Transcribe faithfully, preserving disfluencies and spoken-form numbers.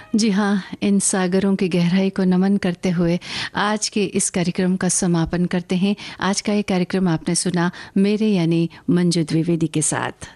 जी हाँ, इन सागरों की गहराई को नमन करते हुए आज के इस कार्यक्रम का समापन करते हैं। आज का ये कार्यक्रम आपने सुना मेरे यानी मंजू द्विवेदी के साथ।